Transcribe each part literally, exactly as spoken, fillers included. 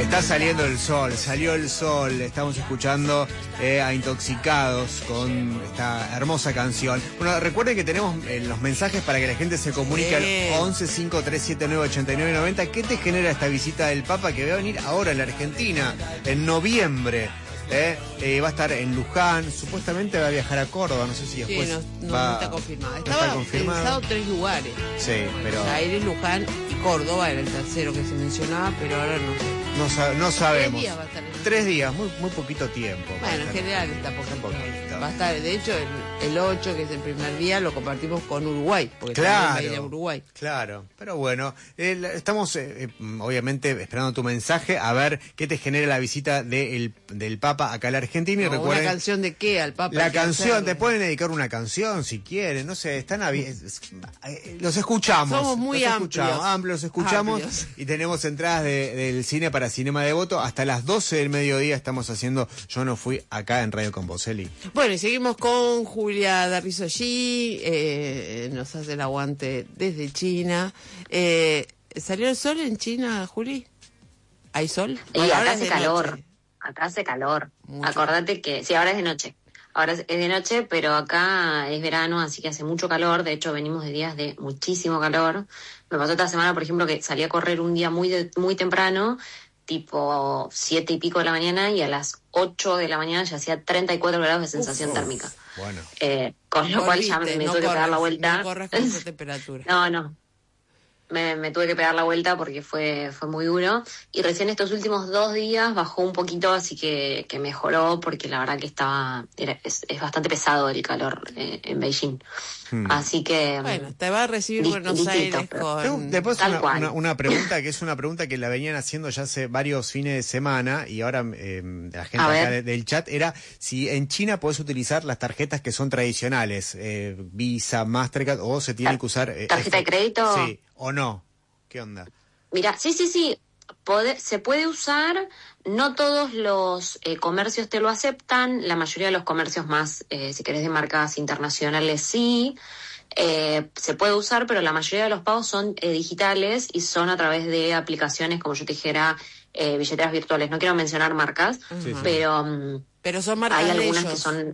Está saliendo el sol, salió el sol. Estamos escuchando eh, a Intoxicados con esta hermosa canción. Bueno, recuerden que tenemos eh, los mensajes para que la gente se comunique sí. al once cinco tres siete nueve ocho nueve nueve cero. ¿Qué te genera esta visita del Papa que va a venir ahora a la Argentina en noviembre? Eh, eh, va a estar en Luján, supuestamente va a viajar a Córdoba, no sé si después sí, no, no, va... no está confirmado. ¿No Estaba está confirmado? pensado tres lugares. Sí, pero... Aires, Luján y Córdoba era el tercero que se mencionaba, pero ahora no sé. No, sa no sabemos. Tres días va a estar en Tres días, muy, muy poquito tiempo. Bueno, en general está poco poquito. Va a estar, de hecho, el, el ocho, que es el primer día, lo compartimos con Uruguay, porque claro, también va a ir a Uruguay. Claro, pero bueno, eh, estamos eh, obviamente esperando tu mensaje, a ver qué te genera la visita de el, del Papa acá a la Argentina. Y No, recuerden, ¿una canción de qué al Papa? la canción, te pueden dedicar una canción si quieren, no sé, están abiertos. Los escuchamos. Somos muy los amplios. Escuchamos, amplios, los escuchamos Amplios. Y tenemos entradas de, del cine para Cinema Devoto. Hasta las doce del mediodía estamos haciendo Yo No Fui acá en Radio con vos, Eli. Bueno, y seguimos con Julia Darrisolí, eh, nos hace el aguante desde China. Eh, ¿Salió el sol en China, Juli? ¿Hay sol? Y Bueno, acá ahora es hace de calor, noche. acá hace calor. Mucho. Acordate que, sí, ahora es de noche. Ahora es de noche, pero acá es verano, así que hace mucho calor. De hecho, venimos de días de muchísimo calor. Me pasó esta semana, por ejemplo, que salí a correr un día muy de, muy temprano, tipo siete y pico de la mañana, y a las ocho de la mañana ya hacía treinta y cuatro grados de sensación Uf, térmica. Bueno. Eh, con lo cual ya me, me no tuve que corras, pegar la vuelta. No corras con esa temperatura. No, no. Me, me tuve que pegar la vuelta porque fue fue muy duro. Y recién estos últimos dos días bajó un poquito, así que, que mejoró, porque la verdad que estaba era, es, es bastante pesado el calor eh, en Beijing. Hmm. Así que... Bueno, te va a recibir Di- Buenos distinto, Aires pero- con... Tengo después Tal una, cual. una, una pregunta que es una pregunta que la venían haciendo ya hace varios fines de semana y ahora eh, la gente A acá de- ver. del chat era si en China podés utilizar las tarjetas que son tradicionales, eh, Visa, Mastercard, o se tiene Tar- que usar... eh, ¿tarjeta de crédito? Sí, o no. ¿Qué onda? Mira, sí, sí, sí, Pode- se puede usar, no todos los eh, comercios te lo aceptan, la mayoría de los comercios más, eh, si querés, de marcas internacionales sí, eh, se puede usar, pero la mayoría de los pagos son eh, digitales y son a través de aplicaciones, como yo te dijera, eh, billeteras virtuales. No quiero mencionar marcas, Sí, sí. pero... mm, Pero son marcas hay de algunas ellos. que son...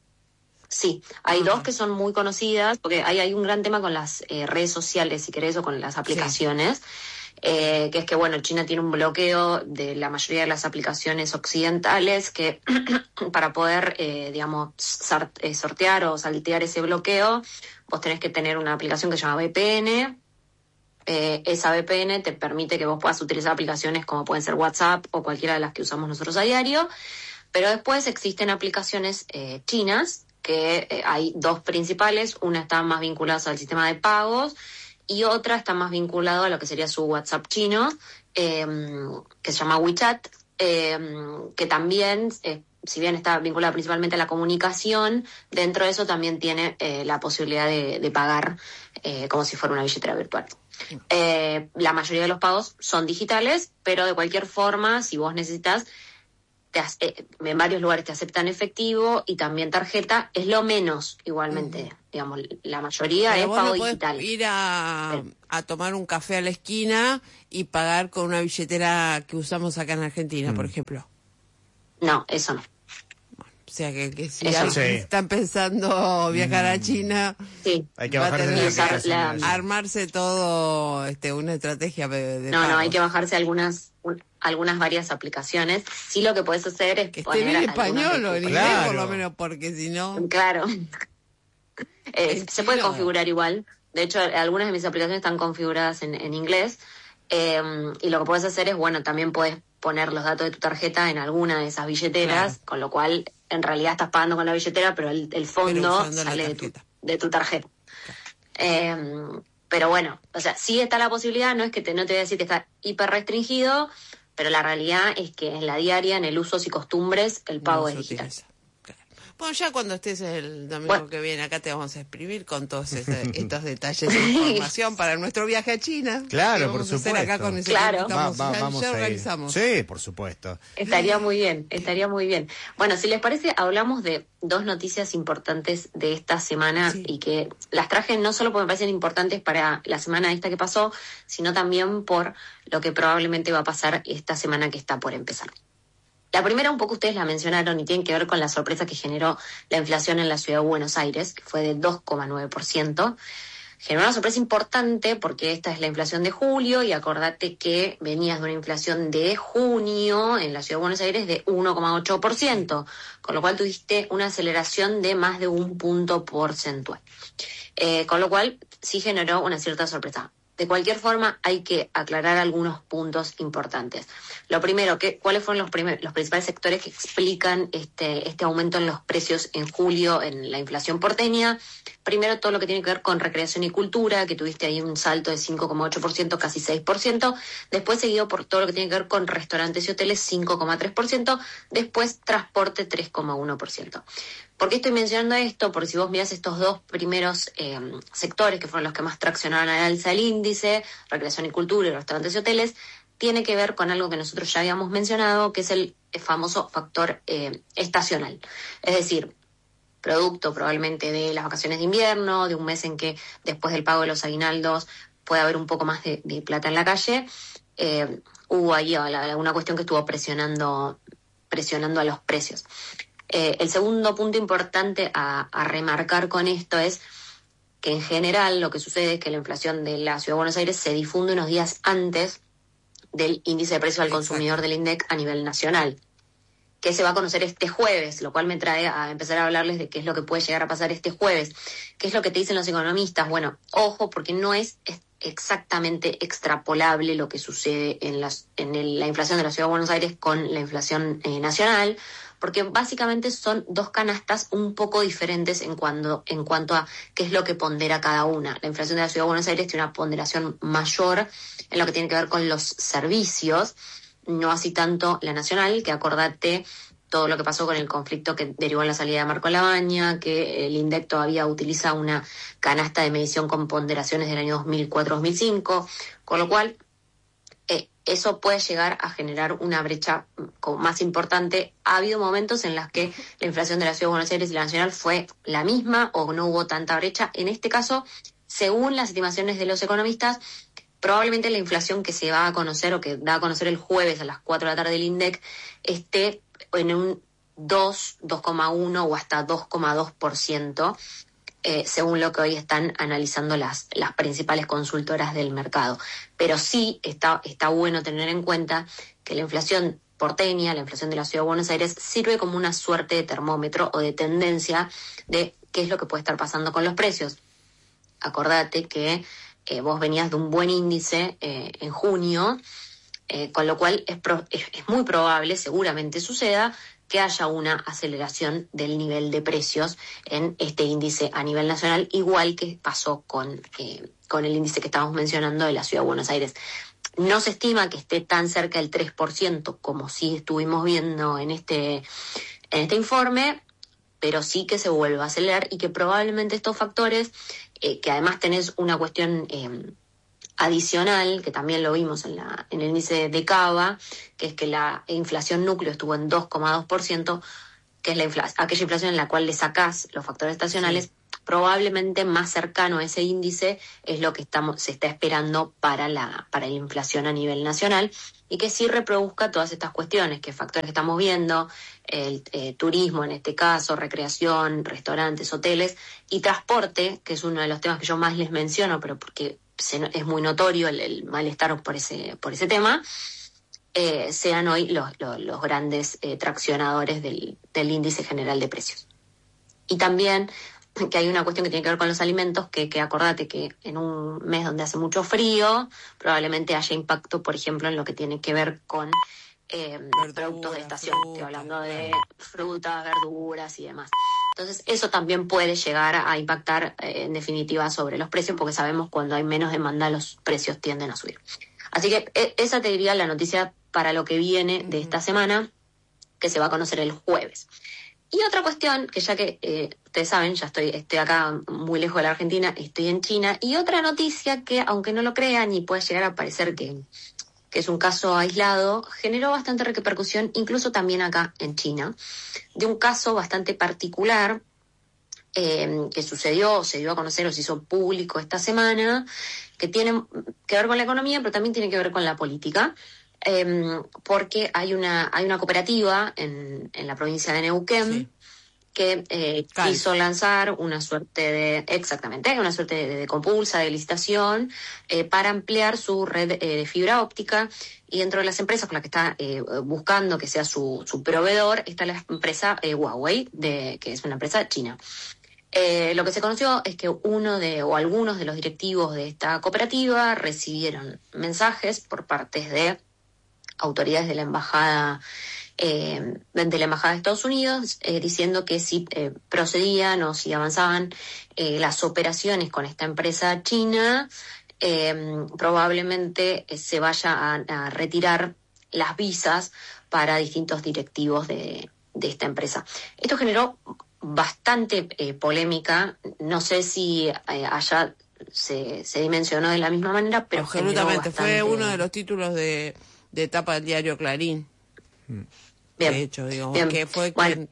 Sí, hay Ah. dos que son muy conocidas, porque hay, hay un gran tema con las eh, redes sociales, si querés, o con las aplicaciones, eh, que es que, bueno, China tiene un bloqueo de la mayoría de las aplicaciones occidentales que para poder, eh, digamos, sar- eh, sortear o saltear ese bloqueo, vos tenés que tener una aplicación que se llama V P N. Eh, esa V P N te permite que vos puedas utilizar aplicaciones como pueden ser WhatsApp o cualquiera de las que usamos nosotros a diario, pero después existen aplicaciones eh, chinas, que eh, hay dos principales, una está más vinculada al sistema de pagos y otra está más vinculada a lo que sería su WhatsApp chino, eh, que se llama WeChat, eh, que también, eh, si bien está vinculada principalmente a la comunicación, dentro de eso también tiene eh, la posibilidad de, de pagar eh, como si fuera una billetera virtual. Eh, la mayoría de los pagos son digitales, pero de cualquier forma, si vos necesitas, te, eh, en varios lugares te aceptan efectivo y también tarjeta, es lo menos igualmente, uh-huh. digamos, la mayoría Pero es vos pago no podés digital. ir a, a tomar un café a la esquina y pagar con una billetera que usamos acá en Argentina, mm. por ejemplo. No, eso no. O sea que, que si Eso alguien sí. están pensando viajar a China, sí. Hay que va a bajarse tener la que aplicación. armarse todo, este, una estrategia de, de No, pagos. no, hay que bajarse algunas un, algunas varias aplicaciones. Sí, lo que podés hacer es que poner esté bien español o en inglés, Claro. por lo menos, porque si no... Claro. eh, se puede chino. configurar igual. De hecho, algunas de mis aplicaciones están configuradas en, en inglés. Eh, y lo que puedes hacer es, bueno, también puedes poner los datos de tu tarjeta en alguna de esas billeteras, Claro. con lo cual en realidad estás pagando con la billetera, pero el, el fondo Pero sale de tu, tarjeta. de tu tarjeta. Claro. Eh, pero bueno, o sea, sí está la posibilidad, no es que te, no te voy a decir que está hiper restringido, pero la realidad es que en la diaria, en el usos y costumbres, el pago No es se digital. utiliza. Claro. Bueno, ya cuando estés el domingo Bueno. que viene acá te vamos a exprimir con todos este- estos detalles de información para nuestro viaje a China. Claro, que por vamos a hacer acá supuesto. con ese Claro. que Va- estamos- va- ya- vamos ya a ir. organizamos. Sí, por supuesto. Estaría muy bien, estaría muy bien. Bueno, si les parece, hablamos de dos noticias importantes de esta semana Sí. y que las traje no solo porque me parecen importantes para la semana esta que pasó, sino también por lo que probablemente va a pasar esta semana que está por empezar. La primera, un poco ustedes la mencionaron y tiene que ver con la sorpresa que generó la inflación en la ciudad de Buenos Aires, que fue de dos coma nueve por ciento. Generó una sorpresa importante porque esta es la inflación de julio y acordate que venías de una inflación de junio en la ciudad de Buenos Aires de uno coma ocho por ciento, con lo cual tuviste una aceleración de más de un punto porcentual. Eh, con lo cual sí generó una cierta sorpresa. De cualquier forma, hay que aclarar algunos puntos importantes. Lo primero, que, ¿cuáles fueron los, primer, los principales sectores que explican este, este aumento en los precios en julio en la inflación porteña? Primero, todo lo que tiene que ver con recreación y cultura, que tuviste ahí un salto de cinco coma ocho por ciento, casi seis por ciento. Después, seguido por todo lo que tiene que ver con restaurantes y hoteles, cinco coma tres por ciento. Después, transporte, tres coma uno por ciento. ¿Por qué estoy mencionando esto? Porque si vos mirás estos dos primeros eh, sectores, que fueron los que más traccionaron al alza el índice, recreación y cultura y restaurantes y hoteles, tiene que ver con algo que nosotros ya habíamos mencionado, que es el famoso factor eh, estacional. Es decir, producto probablemente de las vacaciones de invierno, de un mes en que después del pago de los aguinaldos puede haber un poco más de, de plata en la calle, eh, hubo ahí alguna cuestión que estuvo presionando, presionando a los precios. Eh, el segundo punto importante a, a remarcar con esto es que en general lo que sucede es que la inflación de la Ciudad de Buenos Aires se difunde unos días antes del índice de precio al Exacto. consumidor del INDEC a nivel nacional, que se va a conocer este jueves, lo cual me trae a empezar a hablarles de qué es lo que puede llegar a pasar este jueves. ¿Qué es lo que te dicen los economistas? Bueno, ojo, porque no es exactamente extrapolable lo que sucede en, las, en el, la inflación de la Ciudad de Buenos Aires con la inflación eh, nacional, porque básicamente son dos canastas un poco diferentes en, cuando, en cuanto a qué es lo que pondera cada una. La inflación de la Ciudad de Buenos Aires tiene una ponderación mayor en lo que tiene que ver con los servicios, no así tanto la nacional, que acordate todo lo que pasó con el conflicto que derivó en la salida de Marco Labaña, que el INDEC todavía utiliza una canasta de medición con ponderaciones del año dos mil cuatro a dos mil cinco, con lo cual eh, eso puede llegar a generar una brecha más importante. Ha habido momentos en los que la inflación de la Ciudad de Buenos Aires y la nacional fue la misma o no hubo tanta brecha. En este caso, según las estimaciones de los economistas, probablemente la inflación que se va a conocer o que da a conocer el jueves a las cuatro de la tarde del INDEC esté en un dos, dos coma uno o hasta dos coma dos por ciento, eh, según lo que hoy están analizando las, las principales consultoras del mercado. Pero sí está, está bueno tener en cuenta que la inflación porteña, la inflación de la Ciudad de Buenos Aires, sirve como una suerte de termómetro o de tendencia de qué es lo que puede estar pasando con los precios. Acordate que eh, vos venías de un buen índice eh, en junio, eh, con lo cual es, pro, es, es muy probable, seguramente suceda, que haya una aceleración del nivel de precios en este índice a nivel nacional, igual que pasó con, eh, con el índice que estamos mencionando de la Ciudad de Buenos Aires. No se estima que esté tan cerca del tres por ciento como sí estuvimos viendo en este, en este informe, pero sí que se vuelva a acelerar y que probablemente estos factores, eh, que además tenés una cuestión eh, adicional, que también lo vimos en, la, en el índice de Cava, que es que la inflación núcleo estuvo en dos coma dos por ciento, que es la infla- aquella inflación en la cual le sacás los factores estacionales, sí. Probablemente más cercano a ese índice es lo que estamos se está esperando para la para la inflación a nivel nacional, y que sí reproduzca todas estas cuestiones, que factores que estamos viendo, el eh, turismo en este caso, recreación, restaurantes, hoteles y transporte, que es uno de los temas que yo más les menciono, pero porque se, es muy notorio el, el malestar por ese por ese tema, eh, sean hoy los, los, los grandes eh, traccionadores del, del índice general de precios. Y también que hay una cuestión que tiene que ver con los alimentos, que, que acordate que en un mes donde hace mucho frío, probablemente haya impacto, por ejemplo, en lo que tiene que ver con eh, Verdura, productos de estación. Fruta, Estoy hablando de frutas, verduras y demás. Entonces, eso también puede llegar a impactar, eh, en definitiva, sobre los precios, porque sabemos cuando hay menos demanda, los precios tienden a subir. Así que eh, esa te diría la noticia para lo que viene de esta semana, que se va a conocer el jueves. Y otra cuestión, que ya que eh, ustedes saben, ya estoy, estoy acá muy lejos de la Argentina, estoy en China, y otra noticia que, aunque no lo crean y pueda llegar a parecer que, que es un caso aislado, generó bastante repercusión, incluso también acá en China, de un caso bastante particular eh, que sucedió, se dio a conocer o se hizo público esta semana, que tiene que ver con la economía, pero también tiene que ver con la política. Eh, porque hay una hay una cooperativa en, en la provincia de Neuquén sí. que eh, quiso lanzar una suerte de exactamente una suerte de, de compulsa de licitación eh, para ampliar su red eh, de fibra óptica, y dentro de las empresas con las que está eh, buscando que sea su, su proveedor está la empresa eh, Huawei, de, que es una empresa china. Eh, lo que se conoció es que uno de o algunos de los directivos de esta cooperativa recibieron mensajes por parte de autoridades de la embajada eh, de la embajada de Estados Unidos eh, diciendo que si eh, procedían o si avanzaban eh, las operaciones con esta empresa china, eh, probablemente eh, se vaya a, a retirar las visas para distintos directivos de, de esta empresa. Esto generó bastante eh, polémica. No sé si eh, allá se, se dimensionó de la misma manera, pero absolutamente bastante... fue uno de los títulos de de etapa del diario Clarín. Bien. De hecho, digo, Bien. que fue bueno. quien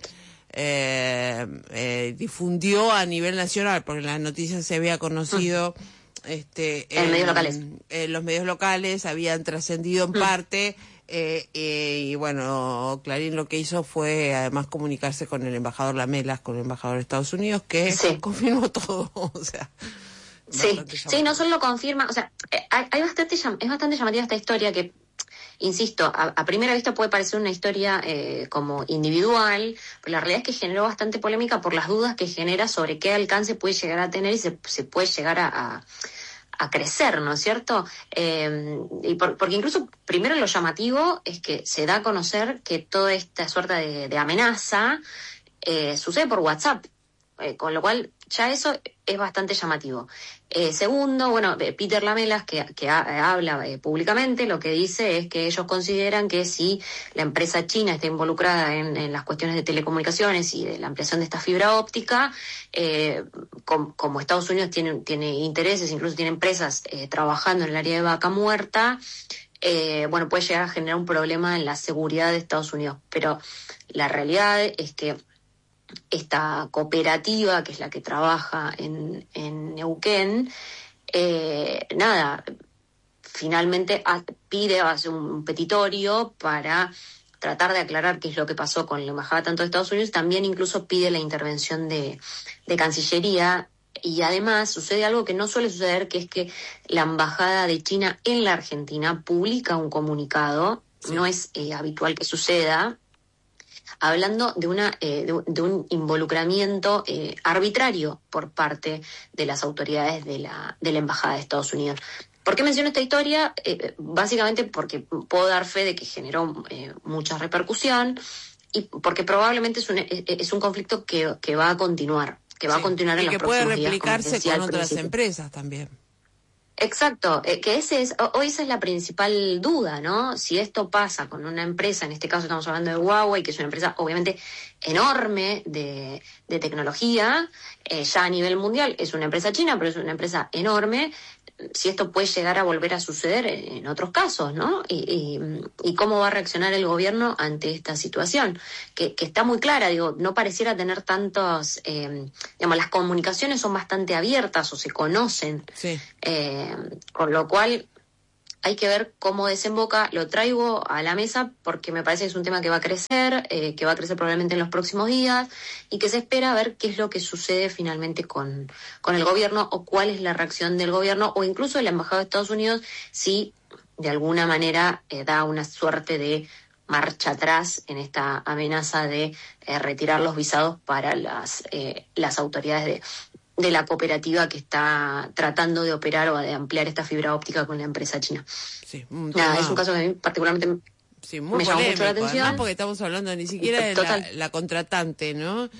eh, eh, difundió a nivel nacional, porque la noticia se había conocido mm. este, en, en medios locales. En los medios locales, habían trascendido en mm. parte, eh, eh, y bueno, Clarín lo que hizo fue además comunicarse con el embajador Lamelas, con el embajador de Estados Unidos, que sí. confirmó todo, o sea... Sí, sí, no solo confirma, o sea, hay, hay bastante, es bastante llamativa esta historia que, insisto, a, a primera vista puede parecer una historia eh, como individual, pero la realidad es que generó bastante polémica por las dudas que genera sobre qué alcance puede llegar a tener y se, se puede llegar a, a, a crecer, ¿no es cierto? Eh, y por, porque incluso, primero lo llamativo es que se da a conocer que toda esta suerte de, de amenaza eh, sucede por WhatsApp, eh, con lo cual ya eso es bastante llamativo. Eh, segundo, bueno, Peter Lamelas, que, que ha, habla eh, públicamente, lo que dice es que ellos consideran que si la empresa china está involucrada en, en las cuestiones de telecomunicaciones y de la ampliación de esta fibra óptica, eh, com, como Estados Unidos tiene, tiene intereses, incluso tiene empresas eh, trabajando en el área de Vaca Muerta, eh, bueno, puede llegar a generar un problema en la seguridad de Estados Unidos. Pero la realidad es que esta cooperativa, que es la que trabaja en, en Neuquén, eh, nada, finalmente a, pide, hace un petitorio para tratar de aclarar qué es lo que pasó con la embajada tanto de Estados Unidos, también incluso pide la intervención de, de Cancillería, y además sucede algo que no suele suceder, que es que la embajada de China en la Argentina publica un comunicado, sí. no es eh, habitual que suceda, hablando de una eh, de, de un involucramiento eh, arbitrario por parte de las autoridades de la de la embajada de Estados Unidos. ¿Por qué menciono esta historia? Eh, básicamente porque puedo dar fe de que generó eh, mucha repercusión y porque probablemente es un es un conflicto que, que va a continuar, que va sí, a continuar en los próximos días. Y que puede replicarse con otras principio. empresas también. Exacto, eh, que ese es, hoy esa es la principal duda, ¿no? Si esto pasa con una empresa, en este caso estamos hablando de Huawei, que es una empresa obviamente enorme de, de tecnología, eh, ya a nivel mundial es una empresa china, pero es una empresa enorme, si esto puede llegar a volver a suceder en otros casos, ¿no? Y, y, y cómo va a reaccionar el gobierno ante esta situación, que, que está muy clara, digo, no pareciera tener tantos, eh, digamos, las comunicaciones son bastante abiertas o se conocen, sí. eh, con lo cual hay que ver cómo desemboca. Lo traigo a la mesa porque me parece que es un tema que va a crecer, eh, que va a crecer probablemente en los próximos días y que se espera ver qué es lo que sucede finalmente con, con el gobierno o cuál es la reacción del gobierno o incluso de la embajada de Estados Unidos si de alguna manera eh, da una suerte de marcha atrás en esta amenaza de eh, retirar los visados para las, eh, las autoridades de de la cooperativa que está tratando de operar o de ampliar esta fibra óptica con la empresa china. Sí, Nada, es un caso que a mí particularmente sí, muy me llama mucho la polémico, atención. Además porque estamos hablando ni siquiera de la, la contratante, ¿no?